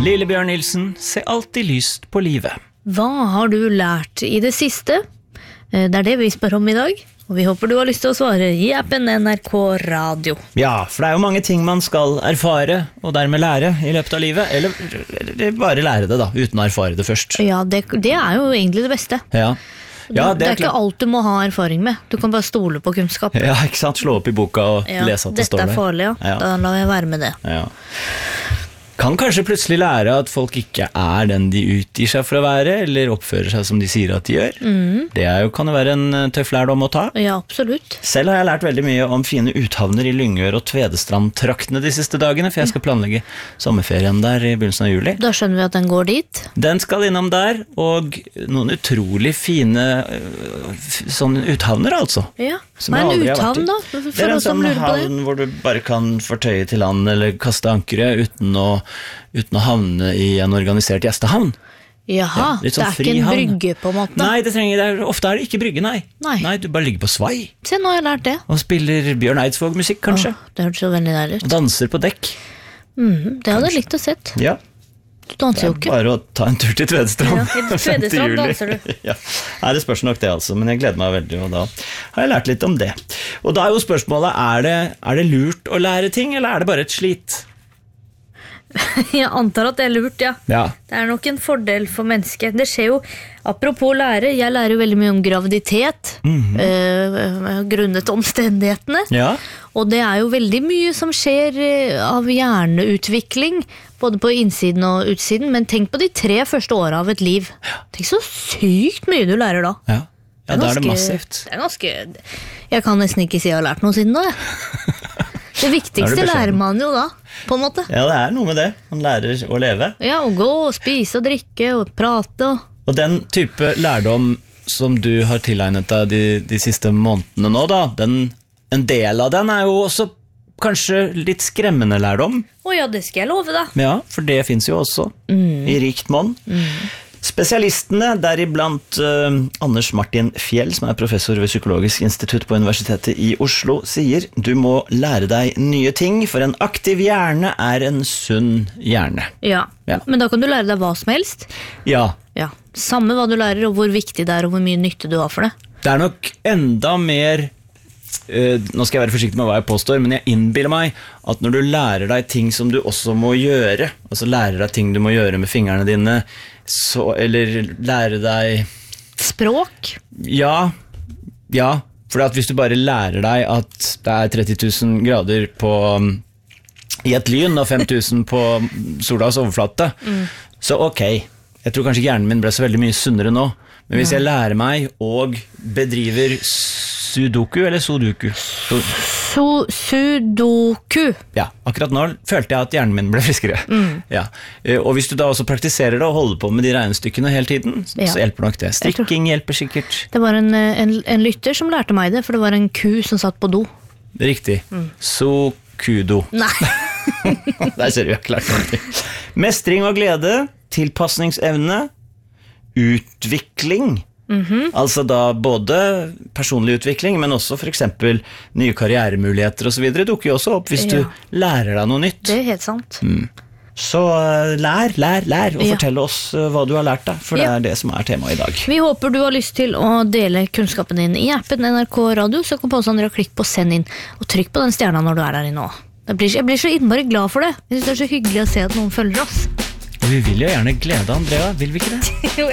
Lillebjørn Nilsen, se alltid lyst på livet. Hva har du lært i det siste? Det det vi spør om i dag, og vi håper du har lyst til å svare i appen NRK Radio. Ja, for det jo mange ting man skal erfare, og dermed lære i løpet av livet, eller bare lære det da, uten å erfare det først. Ja, det jo egentlig det beste. Ja. Ja, det ikke alt du må ha erfaring med. Du kan bare stole på kunnskap. Ja, ikke sant? Slå opp i boka og lese at det står der. Dette farlig, ja. Da lar jeg være med det. Ja. Kan kanskje plutselig lære at folk ikke den de utgir seg for å være, eller oppfører seg som de sier at de gjør. Det kan jo være en tøff lærdom å ta. Ja, absolutt. Selv har jeg lært veldig mye om fine uthavner i Lyngør og Tvedestrand-traktene de siste dagene, for jeg skal planlegge sommerferien der i begynnelsen av juli. Da skjønner vi at den går dit. Den skal innom der, og noen utrolig fine sånne uthavner altså. Ja, hva en uthavn da? Det en sånn havn hvor du bare kan fortøye til land eller kaste ankeret uten å havne i en organisert gjestehavn. Jaha, ja, sånn det ikke en brygge på en måte? Nei, ofte det ikke brygge, nei. Nei, du bare ligger på svai. Se, nå har jeg lært det. Og spiller Bjørn Eidsvåg-musikk, kanskje. Det hørtes så veldig deilig ut. Og danser på dekk. Det hadde jeg likt å sett. Ja. Du danser jo ikke. Bare å ta en tur til Tvedestrand. Ja, i Tvedestrand danser du. Ja. Nei, det spørs nok det altså, men jeg gleder meg veldig, og da har jeg lært litt om det. Og da jo spørsmålet, er det lurt å lære ting, eller det bare et slit? Jeg antar at det lurt, ja. Det nok en fordel for mennesket. Det skjer jo, apropos lære, jeg lærer jo veldig mye om graviditet, grunnet omstendighetene. Ja. Og det jo veldig mye som skjer av hjerneutvikling, både på innsiden og utsiden, men tenk på de 3 første årene av et liv. Tenk så sykt mye du lærer da. Ja, da det massivt. Det ganske... Jeg kan nesten ikke si jeg har lært noe siden da, Det viktigste lærer man jo da, på en måte. Ja, det noe med det. Man lærer å leve. Ja, å gå, spise og drikke og prate. Og den type lærdom som du har tilegnet deg de siste månedene nå da, en del av den jo også kanskje litt skremmende lærdom. Ja, det skal jeg love da. Ja, for det finnes jo også i rikt monn. Spesialistene, deriblant Anders Martin Fjell, som professor ved Psykologisk institutt på Universitetet i Oslo, sier du må lære deg nye ting, for en aktiv hjerne en sunn hjerne. Ja, men da kan du lære deg hva som helst. Ja. Samme hva du lærer, og hvor viktig det og hvor mye nytte du har for det. Det nok enda mer... nå skal jeg være forsiktig med hva jeg påstår, men jeg innbiller meg at når du lærer deg ting som du også må gjøre, altså lærer deg ting du må gjøre med fingrene dine, eller lære deg språk? Ja, for hvis du bare lærer deg at det 30 000 grader i et lyn og 5000 på solas overflate, så ok, jeg tror kanskje hjernen min ble så veldig mye sunnere nå, men hvis jeg lærer meg og bedriver sudoku eller sudoku? Sudoku. Ja, akkurat nå følte jeg at hjernen min ble friskere. Ja. Og hvis du da også praktiserer det og holder på med de regnestykkene hele tiden, så hjelper nok det. Strikking hjelper sikkert. Det var en lytter som lærte meg det, for det var en ku som satt på do. Riktig. Sokudo. Nei. Der ser du, jeg klart noe. Mestring og glede, tilpasningsevne, utvikling. Altså da både personlig utvikling, men også for eksempel nye karrieremuligheter og så videre dukker jo også opp hvis du lærer deg noe nytt. Det helt sant. Så lær, og fortell oss hva du har lært deg, for det det som temaet i dag. Vi håper du har lyst til å dele kunnskapen din i appen NRK Radio, så kan på oss andre klikk på send inn, og trykk på den stjerna når du der inne også. Jeg blir så innmari glad for det. Jeg synes det så hyggelig å se at noen følger oss. Og vi vil jo gjerne glede Andrea, vil vi ikke det? Jo,